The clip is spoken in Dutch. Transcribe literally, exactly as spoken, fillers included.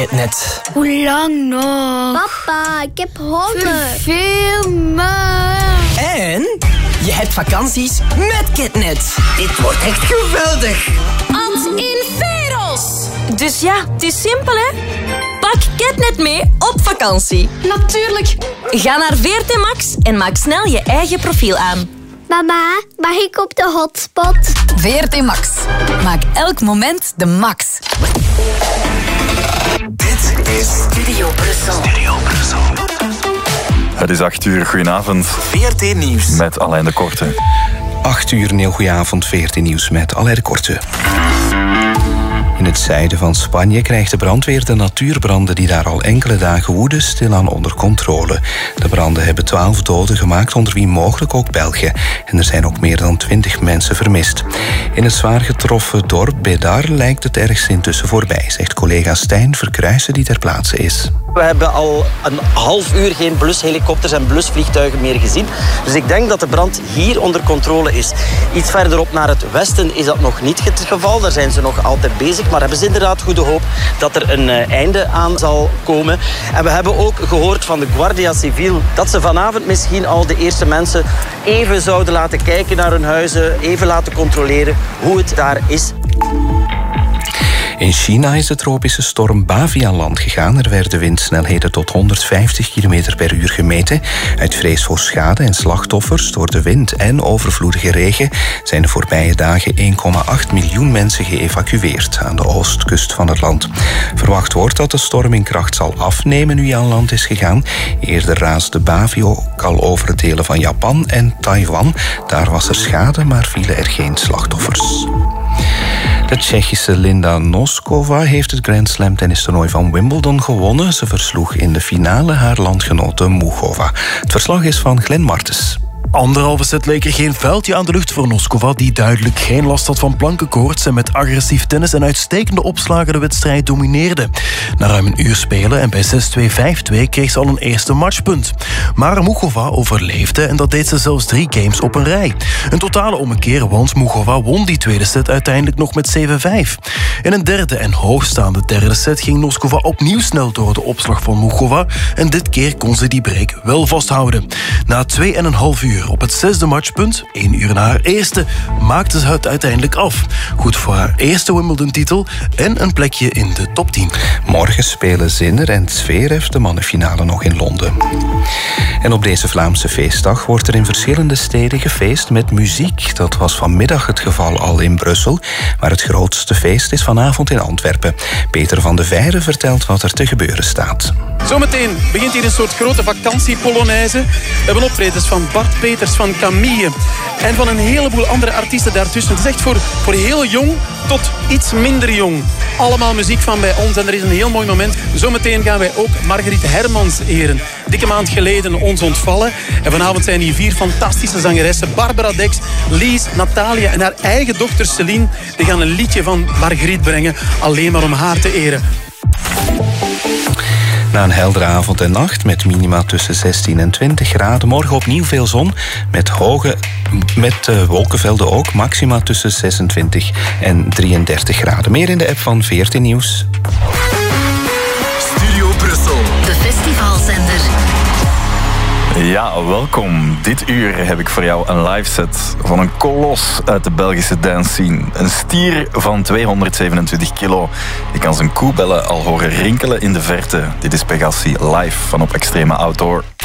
Net. Hoe lang nog? Papa, ik heb honger. Veel maar. En je hebt vakanties met Kitnet. Dit wordt echt geweldig. Als in Veros. Dus ja, het is simpel, hè? Pak Kitnet mee op vakantie. Natuurlijk. Ga naar V R T Max en maak snel je eigen profiel aan. Mama, mag ik op de hotspot? V R T Max. Maak elk moment de max. Dit is Studio Brussel. Studio Brussel. Het is acht uur, goedenavond. V R T Nieuws. Met Alain de Korte. acht uur, een heel goedenavond, V R T Nieuws met Alain de Korte. In het zuiden van Spanje krijgt de brandweer de natuurbranden die daar al enkele dagen woeden stilaan onder controle. De branden hebben twaalf doden gemaakt, onder wie mogelijk ook Belgen. En er zijn ook meer dan twintig mensen vermist. In het zwaar getroffen dorp Bedar lijkt het ergste intussen voorbij, zegt collega Stijn Verkruijsen die ter plaatse is. We hebben al een half uur geen blushelikopters en blusvliegtuigen meer gezien. Dus ik denk dat de brand hier onder controle is. Iets verderop naar het westen is dat nog niet het geval. Daar zijn ze nog altijd bezig. Maar hebben ze inderdaad goede hoop dat er een einde aan zal komen. En we hebben ook gehoord van de Guardia Civil dat ze vanavond misschien al de eerste mensen even zouden laten kijken naar hun huizen. Even laten controleren hoe het daar is. In China is de tropische storm Bavi aan land gegaan. Er werden windsnelheden tot honderdvijftig kilometer per uur gemeten. Uit vrees voor schade en slachtoffers door de wind en overvloedige regen zijn de voorbije dagen één komma acht miljoen mensen geëvacueerd aan de oostkust van het land. Verwacht wordt dat de storm in kracht zal afnemen nu hij aan land is gegaan. Eerder raasde Bavi ook al over delen van Japan en Taiwan. Daar was er schade, maar vielen er geen slachtoffers. De Tsjechische Linda Noskova heeft het Grand Slam tennistoernooi van Wimbledon gewonnen. Ze versloeg in de finale haar landgenote Muchova. Het verslag is van Glenn Martens. Anderhalve set leek er geen vuiltje aan de lucht voor Noskova, die duidelijk geen last had van plankenkoorts en met agressief tennis en uitstekende opslagen de wedstrijd domineerde. Na ruim een uur spelen en bij zes twee vijf twee kreeg ze al een eerste matchpunt. Maar Muchova overleefde en dat deed ze zelfs drie games op een rij. Een totale ommekeer, want Muchova won die tweede set uiteindelijk nog met zeven vijf. In een derde en hoogstaande derde set ging Noskova opnieuw snel door de opslag van Muchova en dit keer kon ze die break wel vasthouden. Na twee en een half uur op het zesde matchpunt, één uur na haar eerste, maakte ze het uiteindelijk af. Goed voor haar eerste Wimbledon-titel en een plekje in de top tien. Morgen spelen Zinner en Zverev de mannenfinale nog in Londen. En op deze Vlaamse feestdag wordt er in verschillende steden gefeest met muziek. Dat was vanmiddag het geval al in Brussel, maar het grootste feest is vanavond in Antwerpen. Peter van de Veire vertelt wat er te gebeuren staat. Zometeen begint hier een soort grote vakantiepolonaise. We hebben optredens van Bart Peters, van Camille en van een heleboel andere artiesten daartussen. Het is echt voor, voor heel jong tot iets minder jong. Allemaal muziek van bij ons en er is een heel mooi moment. Zometeen gaan wij ook Margriet Hermans eren. Dikke maand geleden ons ontvallen. En vanavond zijn hier vier fantastische zangeressen. Barbara Dex, Lies, Natalia en haar eigen dochter Celine. Die gaan een liedje van Margriet brengen. Alleen maar om haar te eren. Na een heldere avond en nacht met minima tussen zestien en twintig graden. Morgen opnieuw veel zon met hoge met uh, wolkenvelden ook. Maxima tussen zesentwintig en drieëndertig graden. Meer in de app van V R T Nieuws. Studio Brussel. De festivalzender. Ja, welkom. Dit uur heb ik voor jou een live set van een kolos uit de Belgische dance scene. Een stier van tweehonderdzevenentwintig kilo. Je kan zijn koebellen al horen rinkelen in de verte. Dit is Pegassi live van op Extreme Outdoor.